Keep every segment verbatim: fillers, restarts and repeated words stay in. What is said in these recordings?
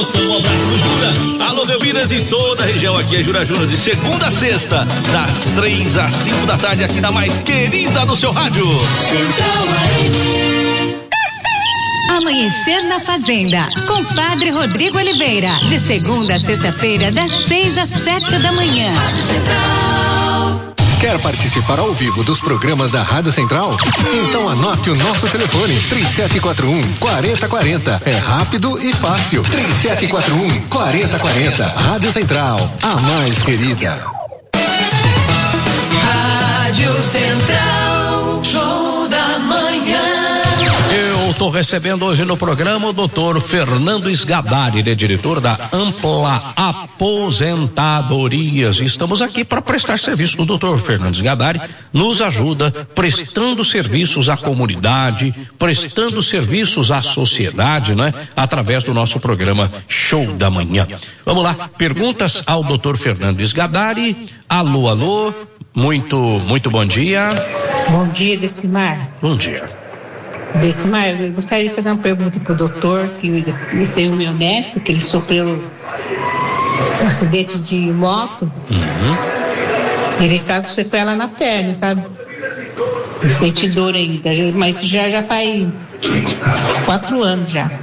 promoção, um abraço do Jura. Alô, Belminas e toda a região, aqui é Jura Júnior, de segunda a sexta, das três às cinco da tarde, aqui na mais querida do seu rádio. Amanhecer na Fazenda, com Padre Rodrigo Oliveira, de segunda a sexta-feira, das seis às sete da manhã. Quer participar ao vivo dos programas da Rádio Central? Então anote o nosso telefone, três sete quatro um, quatro zero quatro zero. É rápido e fácil. três sete quatro um, quatro zero quatro zero. Rádio Central, a mais querida. Rádio Central, show da manhã. Eu estou recebendo hoje no programa o doutor Fernando Esgadari, ele é diretor da Ampla Aposentadorias. Estamos aqui para prestar serviço. O doutor Fernando Esgadari nos ajuda prestando serviços à comunidade, prestando serviços à sociedade, né? Através do nosso programa Show da Manhã. Vamos lá, perguntas ao doutor Fernando Esgadari. Alô, alô, muito, muito bom dia. Bom dia, Decimar. Bom dia. Decimar, eu gostaria de fazer uma pergunta para o doutor, que eu tenho o meu neto, que ele sofreu um acidente de moto. Uhum. Ele está com sequela na perna, sabe? Ele sente dor ainda, mas já, já faz quatro anos já.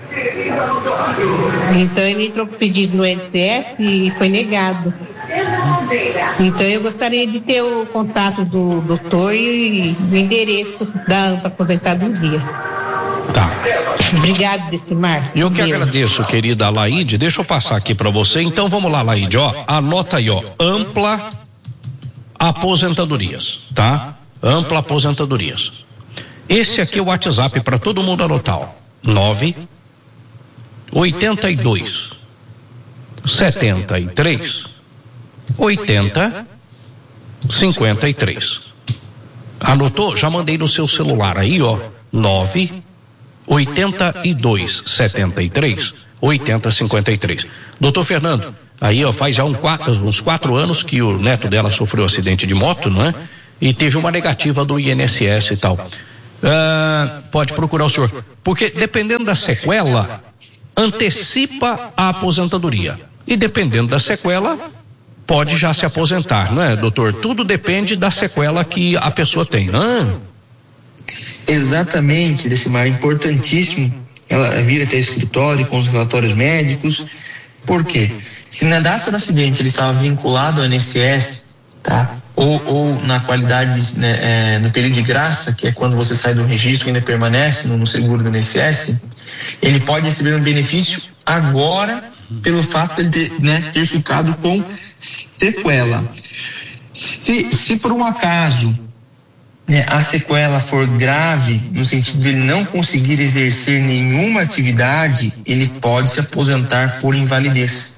Então ele entrou com pedido no I N S S e foi negado. Então eu gostaria de ter o contato do doutor e o endereço da Ampla Aposentadoria. Tá. Obrigado, Decimar. Eu que agradeço, querida Laide. Deixa eu passar aqui para você. Então vamos lá, Laide, ó. Anota aí, ó. Ampla Aposentadorias, tá? Ampla Aposentadorias. Esse aqui é o WhatsApp para todo mundo anotar, ó. nove oitenta e dois setenta e três oitenta cinquenta e três. Anotou? Já mandei no seu celular aí, ó. nove oitenta e dois setenta e três oitenta cinquenta e três. Doutor Fernando, aí, ó, faz já um, quatro, uns quatro anos que o neto dela sofreu um acidente de moto, não é? E teve uma negativa do I N S S e tal. Ah, pode procurar o senhor, porque dependendo da sequela, antecipa a aposentadoria. E dependendo da sequela, pode já se aposentar, não é, doutor? Tudo depende da sequela que a pessoa tem, não é? Exatamente, Decimar, importantíssimo ela vir até o escritório com os relatórios médicos. Por quê? Se na data do acidente ele estava vinculado ao I N S S, tá? Ou, ou na qualidade, né, é, no período de graça, que é quando você sai do registro e ainda permanece no, no seguro do I N S S, ele pode receber um benefício agora pelo fato de, né, ter ficado com sequela. Se, se por um acaso, né, a sequela for grave, no sentido de ele não conseguir exercer nenhuma atividade, ele pode se aposentar por invalidez.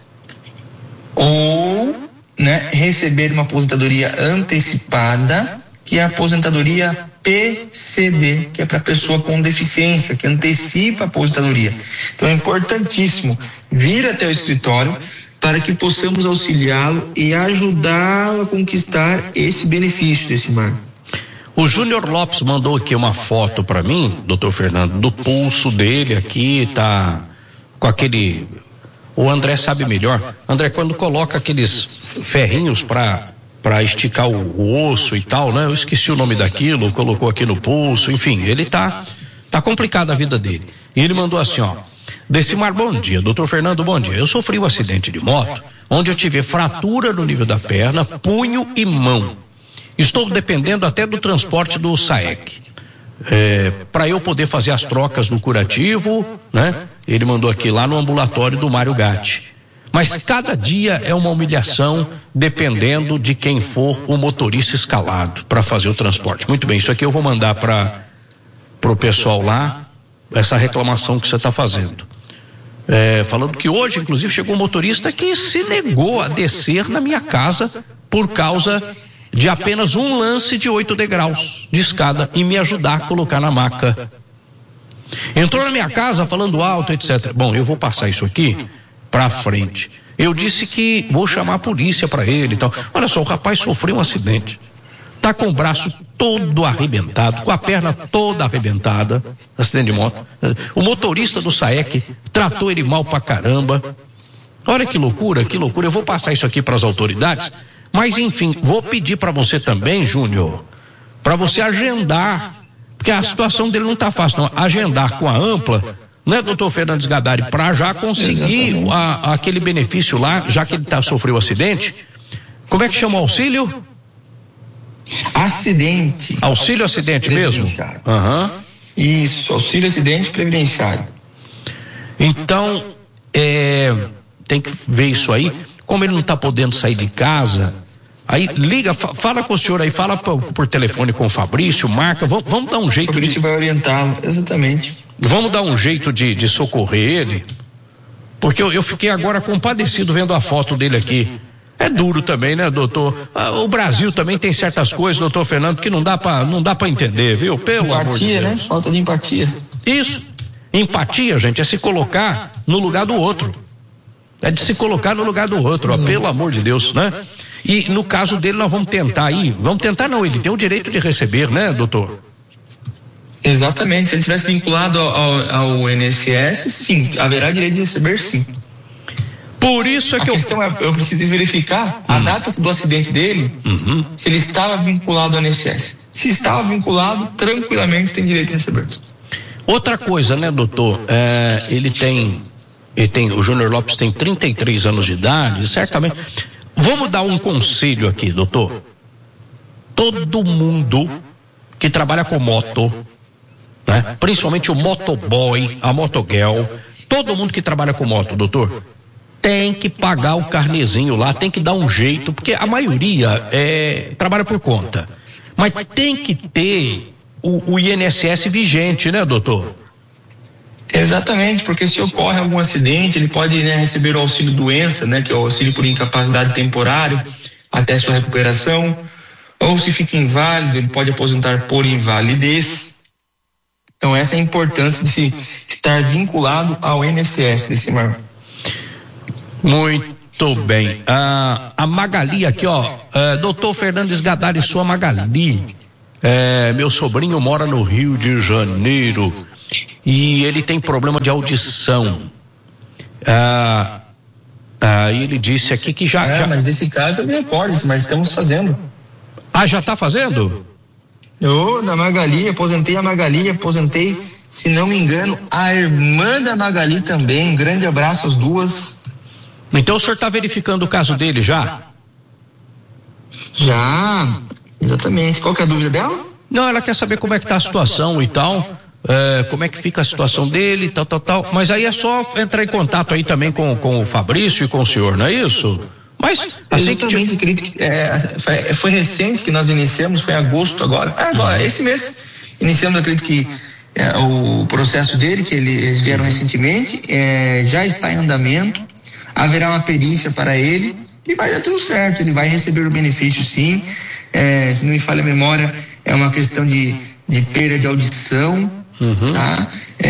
Ou, né, receber uma aposentadoria antecipada, que é a aposentadoria P C D, que é para pessoa com deficiência, que antecipa a aposentadoria. Então é importantíssimo vir até o escritório para que possamos auxiliá-lo e ajudá-lo a conquistar esse benefício, Decimar. O Júnior Lopes mandou aqui uma foto para mim, doutor Fernando, do pulso dele aqui, tá com aquele... O André sabe melhor. André, quando coloca aqueles ferrinhos para para esticar o, o osso e tal, né? Eu esqueci o nome daquilo, colocou aqui no pulso, enfim, ele tá tá complicada a vida dele. E ele mandou assim, ó: Decimar, bom dia, doutor Fernando, bom dia. Eu sofri um acidente de moto, onde eu tive fratura no nível da perna, punho e mão. Estou dependendo até do transporte do SAEC. É, para eu poder fazer as trocas no curativo, né? Ele mandou aqui lá no ambulatório do Mário Gatti. Mas cada dia é uma humilhação, dependendo de quem for o motorista escalado para fazer o transporte. Muito bem, isso aqui eu vou mandar para o pessoal lá, essa reclamação que você está fazendo. É, falando que hoje, inclusive, chegou um motorista que se negou a descer na minha casa por causa de apenas um lance de oito degraus de escada e me ajudar a colocar na maca. Entrou na minha casa falando alto, etcétera. Bom, eu vou passar isso aqui para frente. Eu disse que vou chamar a polícia para ele e tal. Olha só, o rapaz sofreu um acidente. Tá com o braço todo arrebentado, com a perna toda arrebentada, acidente de moto. O motorista do SAEC tratou ele mal pra caramba, Olha que loucura, que loucura. Eu vou passar isso aqui para as autoridades, mas enfim, vou pedir para você também, Júnior, para você agendar, porque a situação dele não está fácil, não. Agendar com a Ampla, né, doutor Fernandes Gadari, para já conseguir a, aquele benefício lá, já que ele tá, sofreu um acidente. Como é que chama o auxílio? Acidente. Auxílio acidente mesmo? Aham. Uhum. Isso, auxílio acidente previdenciário. Então, é, tem que ver isso aí. Como ele não está podendo sair de casa, aí liga, fa, fala com o senhor aí, fala por, por telefone com o Fabrício, marca, vamos, vamos dar um jeito. O Fabrício de, vai orientá-lo, exatamente. Vamos dar um jeito de, de socorrer ele, porque eu, eu fiquei agora compadecido vendo a foto dele aqui. É duro também, né, doutor? Ah, o Brasil também tem certas coisas, doutor Fernando, que não dá pra, não dá pra entender, viu? Pelo empatia, amor de Deus. Né? Falta de empatia. Isso. Empatia, gente, é se colocar no lugar do outro. É de se colocar no lugar do outro, ó, pelo amor de Deus, né? E no caso dele nós vamos tentar aí, vamos tentar não, ele tem o direito de receber, né, doutor? Exatamente, se ele tivesse vinculado ao, ao, ao I N S S, sim, haverá direito de receber, sim. Por isso é a que questão eu... é, eu preciso verificar a hum. data do acidente dele, uhum. se ele estava vinculado ao I N S S. Se estava vinculado, tranquilamente tem direito de receber. Outra coisa, né, doutor, é, ele tem, ele tem, o Júnior Lopes tem trinta e três anos de idade, certamente. Vamos dar um conselho aqui, doutor. Todo mundo que trabalha com moto, né, principalmente o motoboy, a motogirl, todo mundo que trabalha com moto, doutor, tem que pagar o carnezinho lá, tem que dar um jeito, porque a maioria é, trabalha por conta. Mas tem que ter o, o I N S S vigente, né, doutor? Exatamente, porque se ocorre algum acidente, ele pode, né, receber o auxílio doença, né, que é o auxílio por incapacidade temporária até sua recuperação, ou se fica inválido, ele pode aposentar por invalidez. Então essa é a importância de se estar vinculado ao I N S S, desse marco. Muito bem. Ah, a Magali aqui, ó, é, doutor Fernandes Gadari, sua Magali, é, meu sobrinho mora no Rio de Janeiro e ele tem problema de audição. Ah, ah, ele disse aqui que já... É, já... mas nesse caso eu me recordo, mas estamos fazendo. Ah, já está fazendo? Eu, da Magali, aposentei a Magali, aposentei, se não me engano, a irmã da Magali também. Um grande abraço às duas. Então o senhor está verificando o caso dele já? Já, exatamente. Qual que é a dúvida dela? Não, ela quer saber como é que está a situação e tal, é, como é que fica a situação dele, tal, tal, tal. Mas aí é só entrar em contato aí também com, com o Fabrício e com o senhor, não é isso? Mas assim exatamente, que... acredito que é, foi, foi recente que nós iniciamos, foi em agosto agora. É, agora, esse mês iniciamos, acredito que é, o processo dele, que ele, eles vieram recentemente, é, já está em andamento. Haverá uma perícia para ele e vai dar tudo certo, ele vai receber o benefício, sim. É, se não me falha a memória, é uma questão de, de perda de audição, uhum. Tá?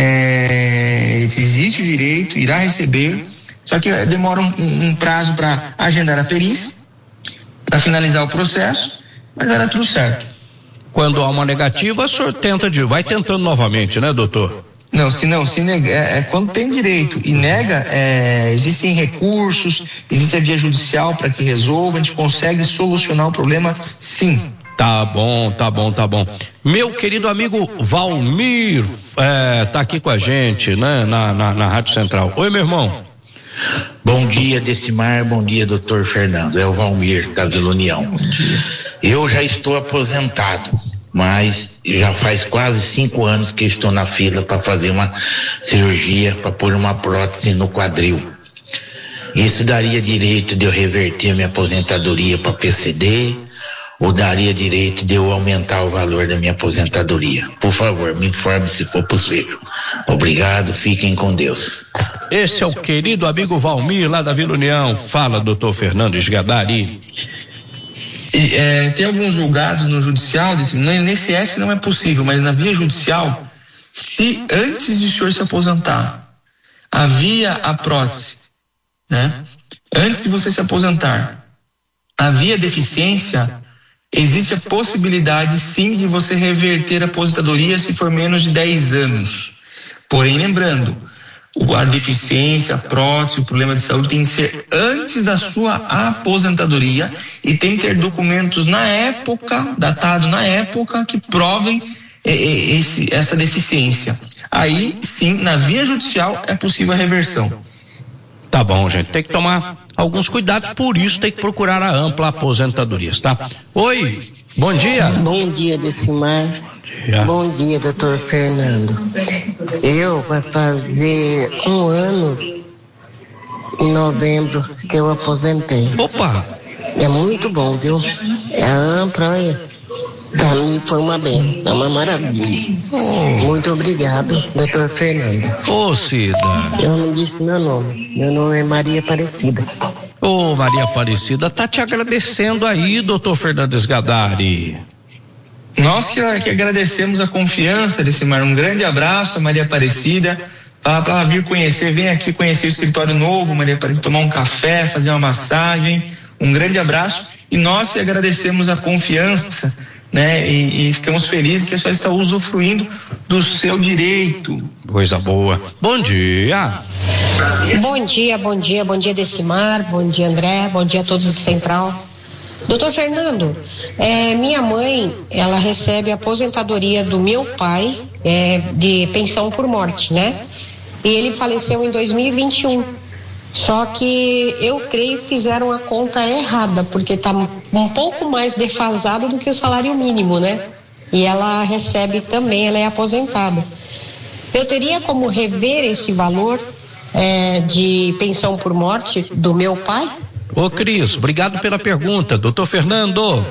É, existe o direito, irá receber, só que demora um, um prazo para agendar a perícia, para finalizar o processo, mas vai dar tudo certo. Quando há uma negativa, o senhor tenta de, vai tentando novamente, né, doutor? Não, se não, se nega, é, é quando tem direito e nega, é, existem recursos, existe a via judicial para que resolva, a gente consegue solucionar o problema, sim. Tá bom, tá bom, tá bom. Meu querido amigo Valmir, é, tá aqui com a gente, né, na, na, na Rádio Central. Oi, meu irmão. Bom dia, Decimar, bom dia, doutor Fernando, é o Valmir da Vila União. Bom dia. Eu já estou aposentado, mas já faz quase cinco anos que estou na fila para fazer uma cirurgia, para pôr uma prótese no quadril. Isso daria direito de eu reverter minha aposentadoria para P C D, ou daria direito de eu aumentar o valor da minha aposentadoria? Por favor, me informe se for possível. Obrigado, fiquem com Deus. Esse é o querido amigo Valmir lá da Vila União. Fala, doutor Fernandes Gadari. E, é, tem alguns julgados no judicial, no I N S S não é possível, mas na via judicial, se antes de o senhor se aposentar havia a prótese, né? Antes de você se aposentar, havia deficiência, existe a possibilidade sim de você reverter a aposentadoria se for menos de dez anos. Porém, lembrando, a deficiência, a prótese, o problema de saúde tem que ser antes da sua aposentadoria e tem que ter documentos na época, datado na época, que provem esse, essa deficiência. Aí, sim, na via judicial é possível a reversão. Tá bom, gente. Tem que tomar alguns cuidados, por isso tem que procurar a Ampla Aposentadorias, tá? Oi, bom dia. Bom dia, Decimar. Bom dia. Bom dia, doutor Fernando. Eu, vai fazer um ano em novembro que eu aposentei. Opa! É muito bom, viu? A Ampla, olha, pra mim foi uma benção, uma maravilha. Oh. Muito obrigado, doutor Fernando. Ô, oh, Cida. Eu não disse meu nome. Meu nome é Maria Aparecida. Ô, oh, Maria Aparecida, tá te agradecendo aí, doutor Fernando Sgadari. Nós que, que agradecemos a confiança desse mar. Um grande abraço a Maria Aparecida. Para ela vir conhecer, vem aqui conhecer o escritório novo, Maria Aparecida, tomar um café, fazer uma massagem. Um grande abraço. E nós que agradecemos a confiança, né? E, e ficamos felizes que a senhora está usufruindo do seu direito. Coisa boa. Bom dia. Bom dia, bom dia, bom dia Decimar, bom dia André, bom dia a todos de Central. Doutor Fernando, é, minha mãe, ela recebe a aposentadoria do meu pai, é, de pensão por morte, né? E ele faleceu em dois mil e vinte e um. Só que eu creio que fizeram a conta errada, porque está um pouco mais defasado do que o salário mínimo, né? E ela recebe também, ela é aposentada. Eu teria como rever esse valor é, de pensão por morte do meu pai? Ô Cris, obrigado pela pergunta. Doutor Fernando.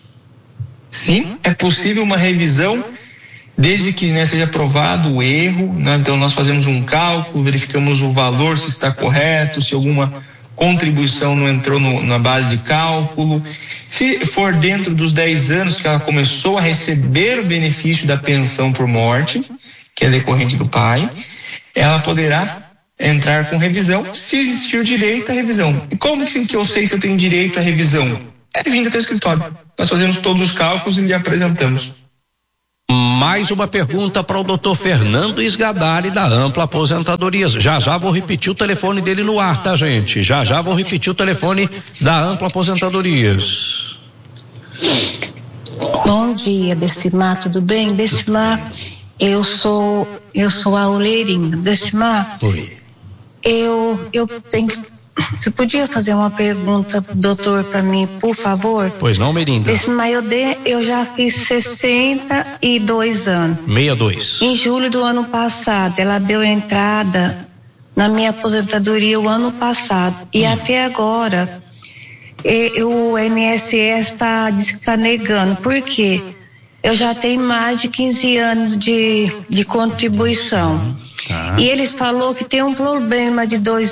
Sim, é possível uma revisão, desde que, né, seja provado o erro, né? Então nós fazemos um cálculo, verificamos o valor, se está correto, se alguma contribuição não entrou no, na base de cálculo. Se for dentro dos dez anos que ela começou a receber o benefício da pensão por morte, que é decorrente do pai, ela poderá entrar com revisão, se existir direito à revisão. E como que eu sei se eu tenho direito à revisão? É vindo até o escritório. Nós fazemos todos os cálculos e lhe apresentamos. Mais uma pergunta para o doutor Fernando Sgadari, da Ampla Aposentadorias. Já já vou repetir o telefone dele no ar, tá, gente? Já já vou repetir o telefone da Ampla Aposentadorias. Bom dia, Decimar, tudo bem? Decimar, eu sou eu sou a Oleirinha. Decimar, Oi. eu eu tenho. Você podia fazer uma pergunta, doutor, para mim, por favor? Pois não, Merinda. Decimar, eu, de, eu já fiz sessenta e dois anos. sessenta e dois. Em julho do ano passado, ela deu entrada na minha aposentadoria o ano passado. E hum. até agora, e, o I N S S está tá negando. Por quê? Eu já tenho mais de quinze anos de, de contribuição. Tá. E eles falaram que tem um problema de, dois,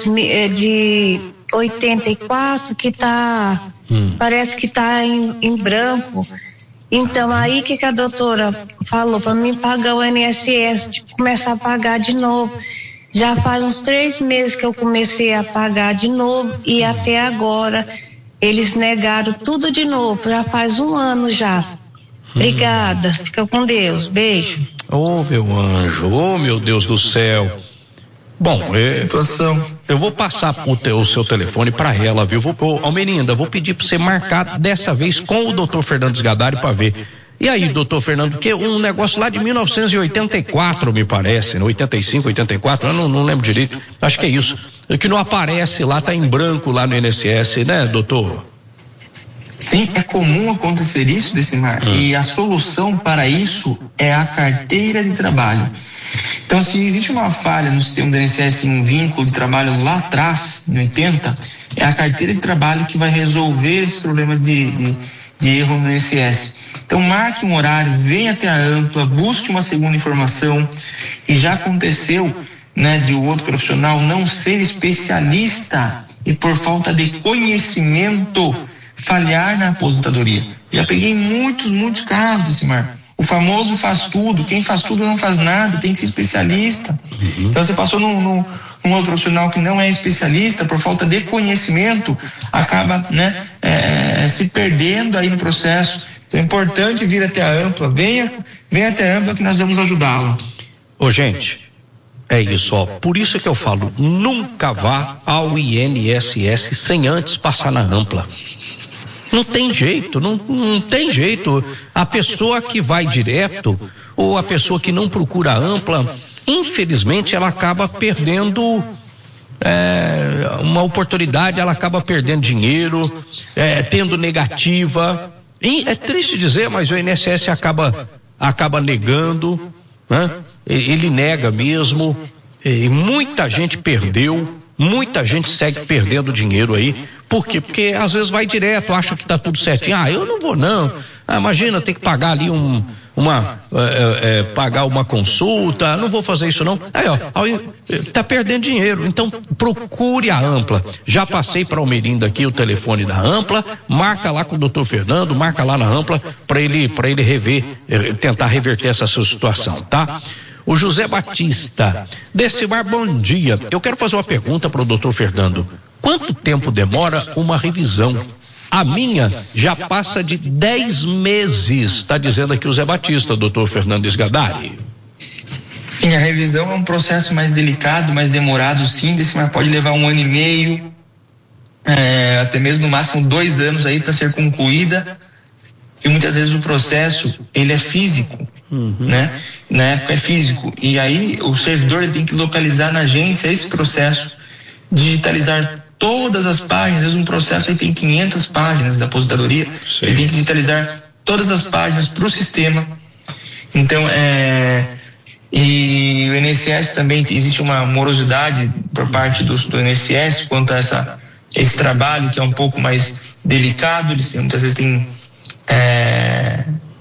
de oitenta e quatro que tá, hum. parece que tá em, em branco. Então aí que, que a doutora falou para mim pagar o I N S S, de começar a pagar de novo. Já faz uns três meses que eu comecei a pagar de novo e até agora eles negaram tudo de novo, já faz um ano já. Obrigada, fica com Deus, beijo. Ô oh, meu anjo, ô oh, meu Deus do céu. Bom, é, situação. Eu vou passar o, te, o seu telefone para ela, viu? Vou, ô, Almerinda, vou pedir para você marcar dessa vez com o doutor Fernando Sgadari para ver. E aí, doutor Fernando, que um negócio lá de mil novecentos e oitenta e quatro, me parece, né? oitenta e cinco, oitenta e quatro, eu não, não lembro direito, acho que é isso. Que não aparece lá, tá em branco lá no I N S S, né, doutor? Sim, é comum acontecer isso, Decimar, hum. e a solução para isso é a carteira de trabalho. Então, se existe uma falha no sistema do I N S S, um vínculo de trabalho lá atrás, em oitenta, é a carteira de trabalho que vai resolver esse problema de, de, de erro no I N S S. Então, marque um horário, venha até a Ampla, busque uma segunda informação, e já aconteceu, né, de o outro profissional não ser especialista e por falta de conhecimento falhar na aposentadoria. Já peguei muitos, muitos casos, Decimar. O famoso faz tudo, quem faz tudo não faz nada, tem que ser especialista. Uhum. Então você passou num, num, num outro profissional que não é especialista, por falta de conhecimento, acaba, né, é, se perdendo aí no processo. Então é importante vir até a Ampla, venha, venha até a Ampla que nós vamos ajudá-la. Ô gente, É isso, ó. Por isso que eu falo, nunca vá ao I N S S sem antes passar na Ampla. Não tem jeito, não, não tem jeito. A pessoa que vai direto ou a pessoa que não procura a Ampla, infelizmente ela acaba perdendo é, uma oportunidade, ela acaba perdendo dinheiro, é, tendo negativa. E é triste dizer, mas o I N S S acaba, acaba negando, né? Ele nega mesmo, e muita gente perdeu, muita gente segue perdendo dinheiro aí. Por quê? Porque às vezes vai direto, acha que tá tudo certinho. Ah, eu não vou não. Ah, imagina, tem que pagar ali um, uma, é, é, pagar uma consulta, não vou fazer isso não. Aí, ó, tá perdendo dinheiro. Então, procure a Ampla. Já passei para o Almerinda aqui o telefone da Ampla, marca lá com o doutor Fernando, marca lá na Ampla para ele, para ele rever, tentar reverter essa sua situação, tá? O José Batista, Decimar, bom dia. Eu quero fazer uma pergunta para o doutor Fernando. Quanto tempo demora uma revisão? A minha já passa de dez meses, está dizendo aqui o Zé Batista, doutor Fernando Esgadari. Sim, a revisão é um processo mais delicado, mais demorado, sim, Decimar, pode levar um ano e meio, é, até mesmo no máximo dois anos aí para ser concluída. E muitas vezes o processo, ele é físico, uhum. né? Na época é físico. E aí o servidor ele tem que localizar na agência esse processo, digitalizar todas as páginas. Às vezes um processo aí tem quinhentas páginas da aposentadoria. Sim. Ele tem que digitalizar todas as páginas para o sistema. Então, é... E o I N S S também, existe uma morosidade por parte do, do I N S S quanto a essa, esse trabalho que é um pouco mais delicado. Eles muitas vezes têm É,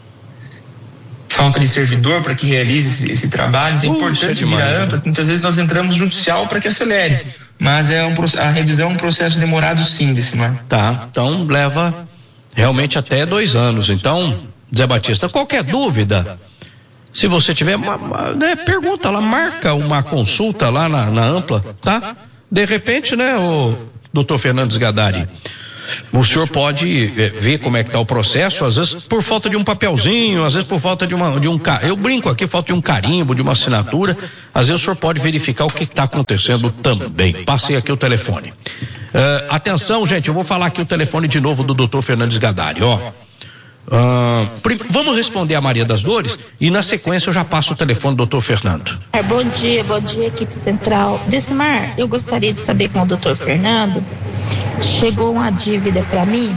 falta de servidor para que realize esse, esse trabalho. Então é importante vir a Ampla. Muitas vezes nós entramos no judicial para que acelere, mas é um, a revisão é um processo demorado, sim, Decimar. Tá, então leva realmente até dois anos. Então, Zé Batista, qualquer dúvida, se você tiver, uma, uma, né, pergunta lá, marca uma consulta lá na, na Ampla, tá? De repente, né, o doutor Fernando Esgadari, o senhor pode é, ver como é que está o processo, às vezes por falta de um papelzinho, às vezes por falta de, uma, de um, eu brinco aqui, falta de um carimbo, de uma assinatura, às vezes o senhor pode verificar o que está acontecendo também. Passei aqui o telefone. Uh, atenção, gente, eu vou falar aqui o telefone de novo do doutor Fernando Esgadari, ó. Uh, vamos responder a Maria das Dores e na sequência eu já passo o telefone do doutor Fernando. Bom dia, bom dia, equipe central. Decimar, eu gostaria de saber com o doutor Fernando, chegou uma dívida para mim,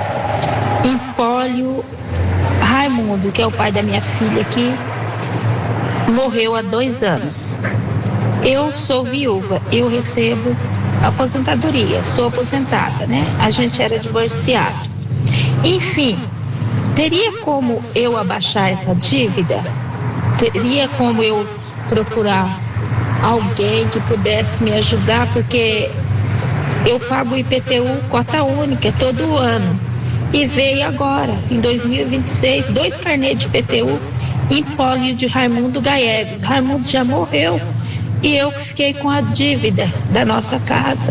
Empólio Raimundo, que é o pai da minha filha, que morreu há dois anos. Eu sou viúva, eu recebo aposentadoria, sou aposentada, né? A gente era divorciado. Enfim, teria como eu abaixar essa dívida? Teria como eu procurar alguém que pudesse me ajudar? Porque eu pago o I P T U cota única todo ano. E veio agora, em dois mil e vinte e seis, dois carnês de I P T U em Empólio de Raimundo Gaieves. Raimundo já morreu e eu fiquei com a dívida da nossa casa.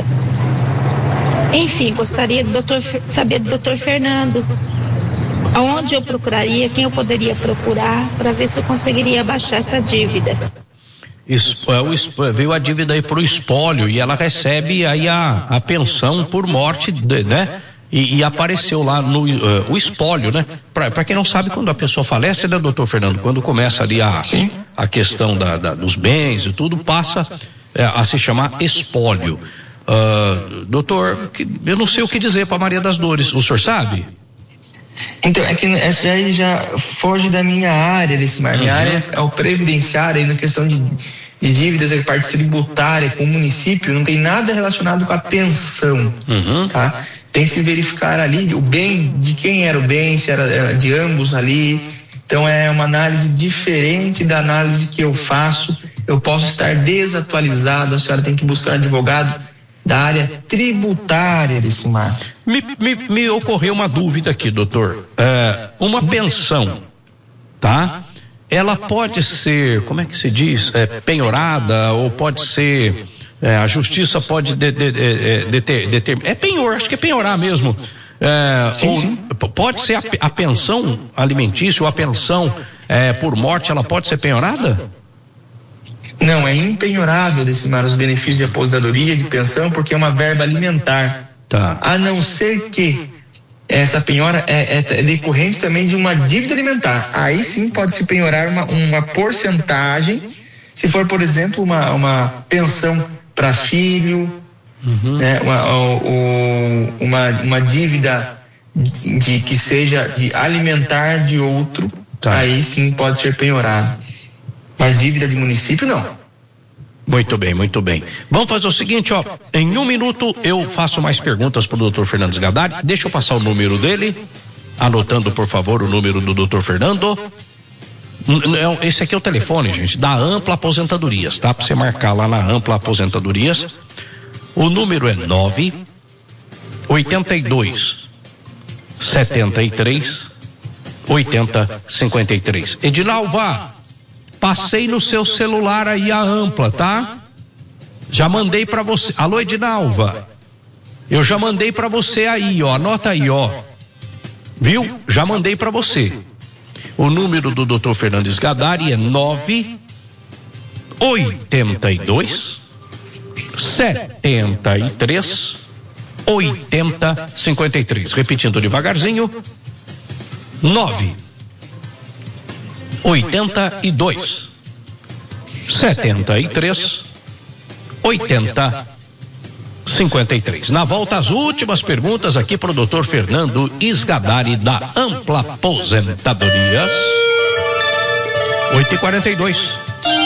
Enfim, gostaria de doutor, saber do doutor Fernando aonde eu procuraria, quem eu poderia procurar para ver se eu conseguiria abaixar essa dívida. Isso, é, veio a dívida aí para o espólio e ela recebe aí a, a pensão por morte, de, né? E, e apareceu lá no uh, o espólio, né? Para quem não sabe, quando a pessoa falece, né, doutor Fernando? Quando começa ali a, a questão da, da, dos bens e tudo, passa é, a se chamar espólio. Uh, doutor, eu não sei o que dizer para Maria das Dores, o senhor sabe? Então, é que essa aí já foge da minha área, desse mar. Minha uhum. área é o previdenciário, aí na questão de, de dívidas, a parte tributária com o município, não tem nada relacionado com a pensão, uhum. tá? Tem que se verificar ali o bem, de quem era o bem, se era de ambos ali. Então é uma análise diferente da análise que eu faço. Eu posso estar desatualizado, a senhora tem que buscar advogado da área tributária desse mar. Me, me, me ocorreu uma dúvida aqui, doutor. É, uma Sim. pensão, tá? Ela pode ser, como é que se diz? É, penhorada ou pode ser, é, a justiça pode de, de, de, de, de, de ter, é penhor, acho que é penhorar mesmo. É, sim, ou, sim. Pode ser a, a pensão alimentícia ou a pensão é, por morte, ela pode ser penhorada? Não, é impenhorável, Decimar, os benefícios de aposentadoria, de pensão, porque é uma verba alimentar. Tá. A não ser que essa penhora é, é, é decorrente também de uma dívida alimentar. Aí sim pode se penhorar uma, uma porcentagem, se for, por exemplo, uma, uma pensão para filho, uhum. né, uma, ou, uma, uma dívida de, de, que seja de alimentar de outro, tá. Aí sim pode ser penhorado. Mas dívida de município, não. Muito bem, muito bem. Vamos fazer o seguinte, ó. Em um minuto eu faço mais perguntas para o doutor Fernando Sgadari. Deixa eu passar o número dele. Anotando, por favor, o número do doutor Fernando. Esse aqui é o telefone, gente, da Ampla Aposentadorias, tá? Para você marcar lá na Ampla Aposentadorias. O número é nove oitenta e dois setenta e três oitenta cinquenta e três. Edinalva, passei no seu celular aí a Ampla, tá? Já mandei pra você. Alô, Edinalva. Eu já mandei pra você aí, ó. Anota aí, ó. Viu? Já mandei pra você. O número do doutor Fernando Sgadari é nove oitenta e dois setenta e três oitenta cinquenta e três. Repetindo devagarzinho. nove oitenta e dois setenta e três oitenta cinquenta e três. Na volta, as últimas perguntas aqui para o doutor Fernando Sgadari da Ampla Aposentadorias. oito e quarenta e dois.